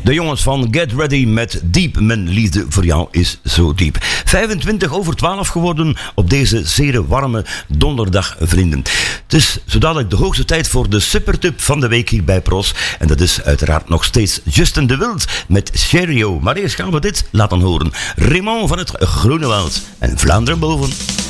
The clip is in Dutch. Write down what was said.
De jongens van Get Ready met Diep. Mijn liefde voor jou is zo diep. 12 geworden op deze zeer warme donderdag, vrienden. Het is zo dadelijk de hoogste tijd voor de supertip van de week hier bij Pros. En dat is uiteraard nog steeds Justin de Wild met Stereo. Maar eerst gaan we dit laten horen. Raymond van het Groene Woud en Vlaanderen boven.